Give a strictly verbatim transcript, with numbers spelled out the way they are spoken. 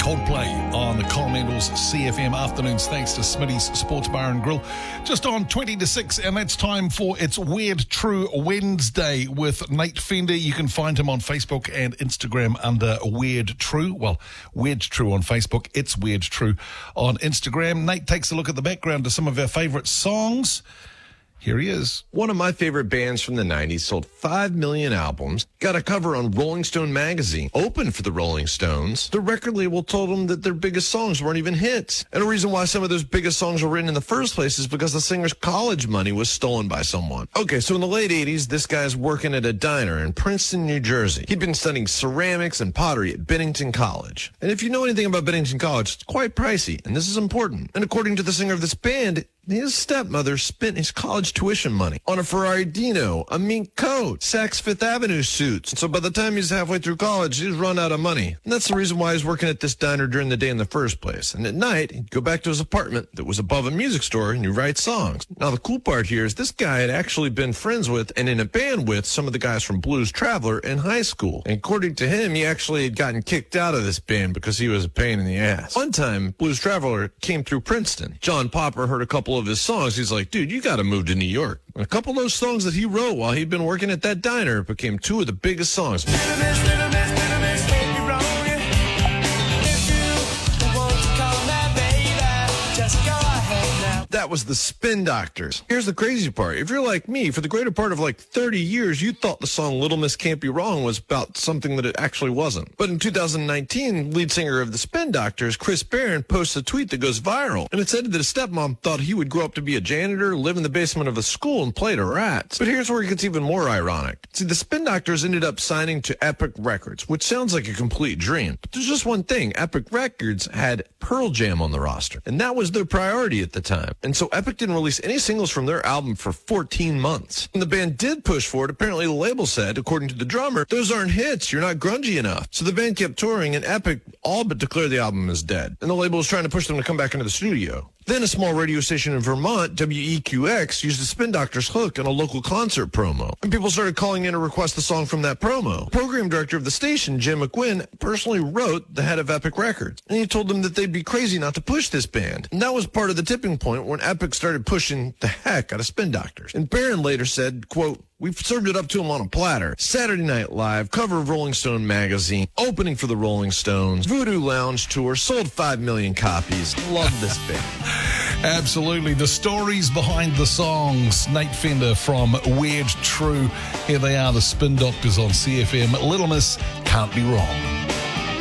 Coldplay on the Coromandels C F M afternoons, thanks to Smitty's Sports Bar and Grill. Just on twenty to six, and that's time for It's Weird True Wednesday with Nate Fender. You can find him on Facebook and Instagram under Weird True. Well, Weird True on Facebook, It's Weird True on Instagram. Nate takes a look at the background to some of our favourite songs. Here he is. One of my favorite bands from the nineties sold five million albums, got a cover on Rolling Stone magazine, opened for the Rolling Stones. The record label told them that their biggest songs weren't even hits. And the reason why some of those biggest songs were written in the first place is because the singer's college money was stolen by someone. Okay, so in the late eighties, this guy's working at a diner in Princeton, New Jersey. He'd been studying ceramics and pottery at Bennington College. And if you know anything about Bennington College, it's quite pricey, and this is important. And according to the singer of this band, his stepmother spent his college tuition money on a Ferrari Dino, a mink coat, Saks Fifth Avenue suits. So by the time he's halfway through college, he's run out of money. And that's the reason why he's working at this diner during the day in the first place. And at night, he'd go back to his apartment that was above a music store and he'd write songs. Now, the cool part here is this guy had actually been friends with and in a band with some of the guys from Blues Traveler in high school. And according to him, he actually had gotten kicked out of this band because he was a pain in the ass. One time, Blues Traveler came through Princeton. John Popper heard a couple of his songs. He's like, dude, you got to move to New York. And a couple of those songs that he wrote while he'd been working at that diner became two of the biggest songs. That was the Spin Doctors. Here's the crazy part. If you're like me, for the greater part of like thirty years, you thought the song Little Miss Can't Be Wrong was about something that it actually wasn't. But in two thousand nineteen, lead singer of the Spin Doctors, Chris Barron, posts a tweet that goes viral. And it said that his stepmom thought he would grow up to be a janitor, live in the basement of a school, and play to rats. But here's where it gets even more ironic. See, the Spin Doctors ended up signing to Epic Records, which sounds like a complete dream. But there's just one thing. Epic Records had Pearl Jam on the roster, and that was their priority at the time. And so Epic didn't release any singles from their album for fourteen months. When the band did push for it, apparently the label said, according to the drummer, those aren't hits, you're not grungy enough. So the band kept touring, and Epic all but declared the album as dead. And the label was trying to push them to come back into the studio. Then a small radio station in Vermont, W E Q X, used the Spin Doctors hook in a local concert promo. And people started calling in to request the song from that promo. The program director of the station, Jim McQuinn, personally wrote the head of Epic Records. And he told them that they'd be crazy not to push this band. And that was part of the tipping point when Epic started pushing the heck out of Spin Doctors. And Barron later said, quote, "We've served it up to him on a platter. Saturday Night Live, cover of Rolling Stone magazine, opening for the Rolling Stones, Voodoo Lounge tour, sold five million copies. Love this band." Absolutely. The stories behind the songs. Nate Fender from Weird True. Here they are, the Spin Doctors on C F M. Little Miss Can't Be Wrong.